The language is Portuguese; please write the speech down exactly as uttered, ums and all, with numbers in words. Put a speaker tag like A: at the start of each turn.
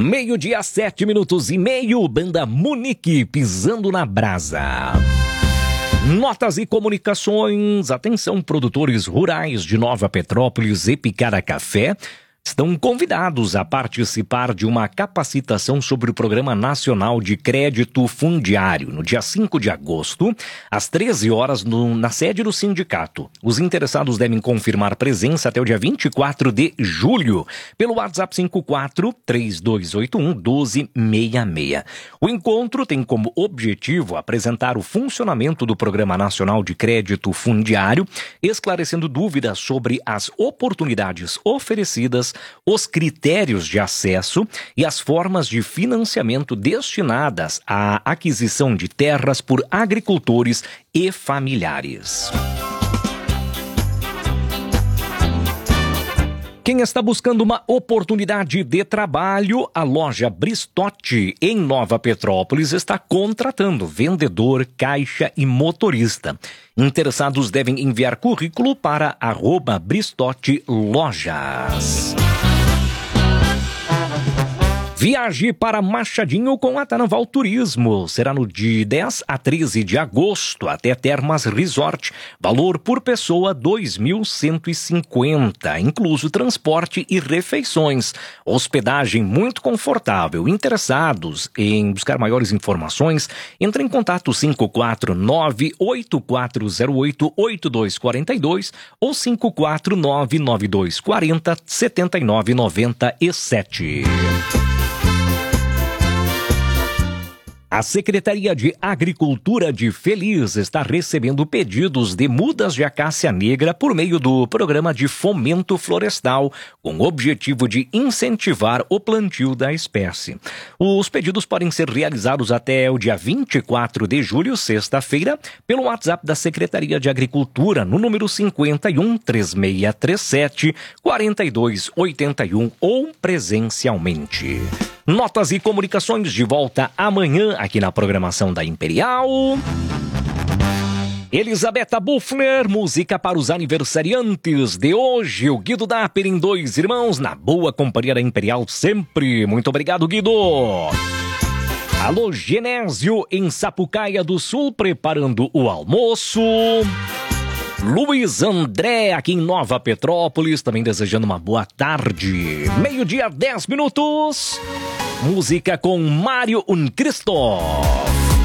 A: Meio-dia, sete minutos e meio, banda Munique pisando na brasa. Notas e comunicações, atenção produtores rurais de Nova Petrópolis e Picara Café. Estão convidados a participar de uma capacitação sobre o Programa Nacional de Crédito Fundiário, no dia cinco de agosto, às treze horas, no, na sede do sindicato. Os interessados devem confirmar presença até o dia vinte e quatro de julho, pelo WhatsApp cinco quatro, três dois oito um, um dois seis seis. O encontro tem como objetivo apresentar o funcionamento do Programa Nacional de Crédito Fundiário, esclarecendo dúvidas sobre as oportunidades oferecidas, os critérios de acesso e as formas de financiamento destinadas à aquisição de terras por agricultores e familiares. Quem está buscando uma oportunidade de trabalho, a loja Bristotti, em Nova Petrópolis, está contratando vendedor, caixa e motorista. Interessados devem enviar currículo para arroba Bristotti Lojas. Viaje para Machadinho com a Tanaval Turismo. Será no dia dez a treze de agosto, até Termas Resort. Valor por pessoa dois mil cento e cinquenta, incluso transporte e refeições. Hospedagem muito confortável. Interessados em buscar maiores informações, entre em contato cinco quatro nove, oito quatro zero oito, oito dois quatro dois ou cinco quatro nove, nove dois quatro zero, sete nove nove sete. A Secretaria de Agricultura de Feliz está recebendo pedidos de mudas de acácia negra por meio do Programa de Fomento Florestal, com o objetivo de incentivar o plantio da espécie. Os pedidos podem ser realizados até o dia vinte e quatro de julho, sexta-feira, pelo WhatsApp da Secretaria de Agricultura, no número cinco um, três seis três sete, quatro dois oito um ou presencialmente. Notas e comunicações de volta amanhã aqui na programação da Imperial. Elisabetta Buffler, música para os aniversariantes de hoje. O Guido Dapper em Dois Irmãos, na boa companhia da Imperial sempre. Muito obrigado, Guido. Alô, Genésio em Sapucaia do Sul, preparando o almoço. Luiz André, aqui em Nova Petrópolis, também desejando uma boa tarde. Meio-dia, dez minutos. Música com Mário Un Cristo.